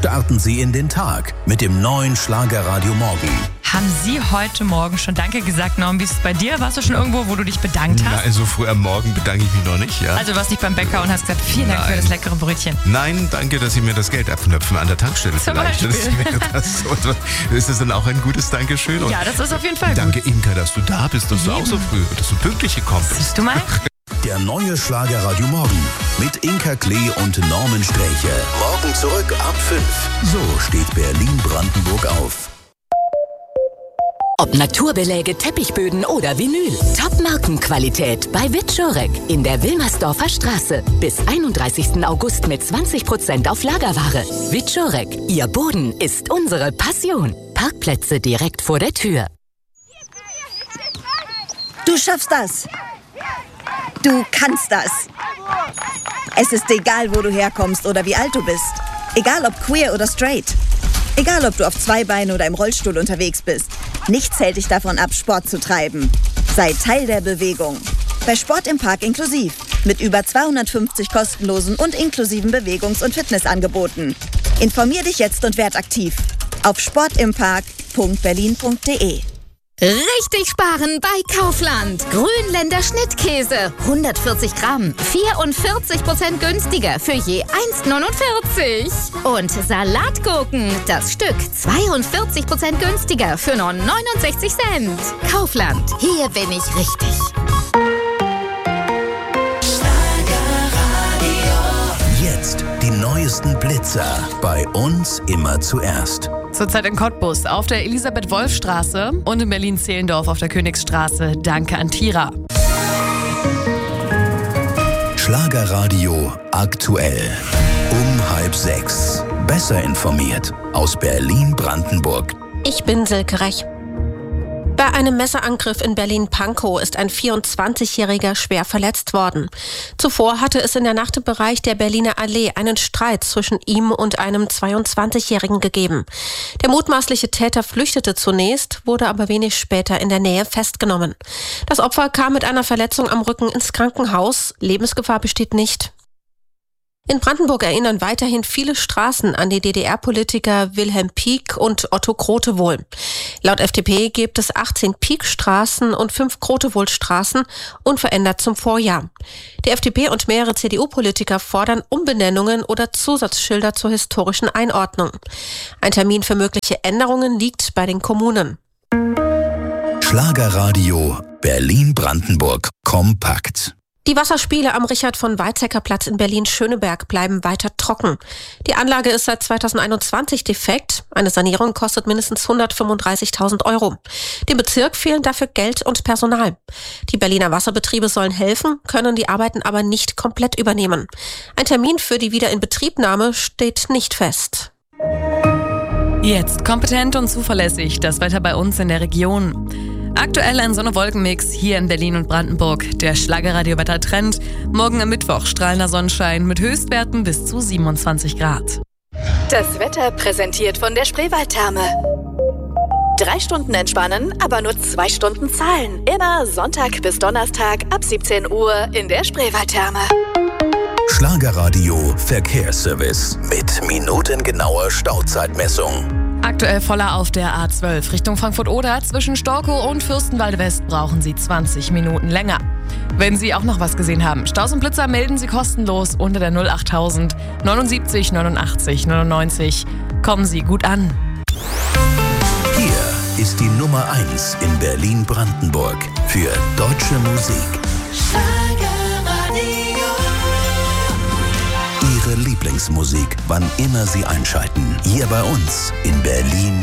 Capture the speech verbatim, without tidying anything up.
Starten Sie in den Tag mit dem neuen Schlagerradio Morgen. Haben Sie heute Morgen schon Danke gesagt, Norm? Wie ist es bei dir? Warst du schon irgendwo, wo du dich bedankt hast? Nein, so früh am Morgen bedanke ich mich noch nicht, ja. Also du warst nicht beim Bäcker und hast gesagt, vielen Dank Nein. für das leckere Brötchen. Nein, danke, dass Sie mir das Geld abknöpfen an der Tankstelle Zum vielleicht. Das Beispiel. wäre das so. Ist das dann auch ein gutes Dankeschön? Und Ja, das ist auf jeden Fall danke, gut. Inka, dass du da bist, dass du auch so früh, dass du pünktlich gekommen bist. Siehst du mal? Der neue Schlagerradio Morgen mit Inka Klee und Norman Sträche. Morgen zurück ab fünf. So steht Berlin-Brandenburg auf. Ob Naturbeläge, Teppichböden oder Vinyl. Top-Markenqualität bei Wiczorek in der Wilmersdorfer Straße. Bis einunddreißigsten August mit zwanzig Prozent auf Lagerware. Wiczorek, Ihr Boden ist unsere Passion. Parkplätze direkt vor der Tür. Du schaffst das. Du kannst das. Es ist egal, wo du herkommst oder wie alt du bist. Egal ob queer oder straight. Egal ob du auf zwei Beinen oder im Rollstuhl unterwegs bist. Nichts hält dich davon ab, Sport zu treiben. Sei Teil der Bewegung. Bei Sport im Park inklusiv. Mit über zweihundertfünfzig kostenlosen und inklusiven Bewegungs- und Fitnessangeboten. Informier dich jetzt und werd aktiv. Auf sportimpark punkt berlin punkt de. Richtig sparen bei Kaufland. Grünländer Schnittkäse. hundertvierzig Gramm. vierundvierzig Prozent günstiger für je eins neunundvierzig. Und Salatgurken. Das Stück zweiundvierzig Prozent günstiger für nur neunundsechzig Cent. Kaufland. Hier bin ich richtig. Jetzt die neuesten Blitzer. Bei uns immer zuerst. Zurzeit in Cottbus auf der Elisabeth-Wolf-Straße und in Berlin-Zehlendorf auf der Königsstraße. Danke an Tira. Schlagerradio aktuell. Um halb sechs. Besser informiert aus Berlin-Brandenburg. Ich bin Silke Rech. Bei einem Messerangriff in Berlin-Pankow ist ein vierundzwanzigjähriger schwer verletzt worden. Zuvor hatte es in der Nacht im Bereich der Berliner Allee einen Streit zwischen ihm und einem zweiundzwanzigjährigen gegeben. Der mutmaßliche Täter flüchtete zunächst, wurde aber wenig später in der Nähe festgenommen. Das Opfer kam mit einer Verletzung am Rücken ins Krankenhaus. Lebensgefahr besteht nicht. In Brandenburg erinnern weiterhin viele Straßen an die D D R-Politiker Wilhelm Pieck und Otto Grotewohl. Laut F D P gibt es achtzehn Pieck-Straßen und fünf Grotewohl-Straßen, unverändert zum Vorjahr. Die F D P und mehrere C D U-Politiker fordern Umbenennungen oder Zusatzschilder zur historischen Einordnung. Ein Termin für mögliche Änderungen liegt bei den Kommunen. Schlagerradio Berlin-Brandenburg kompakt. Die Wasserspiele am Richard-von-Weizsäcker-Platz in Berlin-Schöneberg bleiben weiter trocken. Die Anlage ist seit zweitausendeinundzwanzig defekt. Eine Sanierung kostet mindestens hundertfünfunddreißigtausend Euro. Dem Bezirk fehlen dafür Geld und Personal. Die Berliner Wasserbetriebe sollen helfen, können die Arbeiten aber nicht komplett übernehmen. Ein Termin für die Wiederinbetriebnahme steht nicht fest. Jetzt kompetent und zuverlässig das Wetter bei uns in der Region. Aktuell ein Sonne-Wolken-Mix hier in Berlin und Brandenburg. Der Schlagerradio-Wetter-Trend. Morgen am Mittwoch strahlender Sonnenschein mit Höchstwerten bis zu siebenundzwanzig Grad. Das Wetter präsentiert von der Spreewaldtherme. Drei Stunden entspannen, aber nur zwei Stunden zahlen. Immer Sonntag bis Donnerstag ab siebzehn Uhr in der Spreewaldtherme. Schlagerradio Verkehrsservice mit minutengenauer Stauzeitmessung. Aktuell voller auf der A zwölf Richtung Frankfurt-Oder. Zwischen Storkow und Fürstenwalde West brauchen Sie zwanzig Minuten länger. Wenn Sie auch noch was gesehen haben, Staus und Blitzer melden Sie kostenlos unter der null achttausend neunundsiebzig neunundachtzig neunundneunzig. Kommen Sie gut an. Hier ist die Nummer eins in Berlin-Brandenburg für deutsche Musik. Ihre Lieblingsmusik, wann immer Sie einschalten. Hier bei uns in Berlin